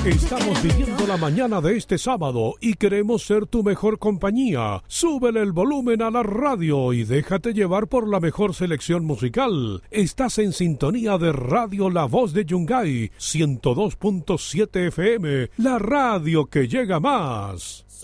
Estamos viviendo la mañana de este sábado y queremos ser tu mejor compañía. Súbele el volumen a la radio y déjate llevar por la mejor selección musical. Estás en sintonía de Radio La Voz de Yungay, 102.7 FM, la radio que llega más.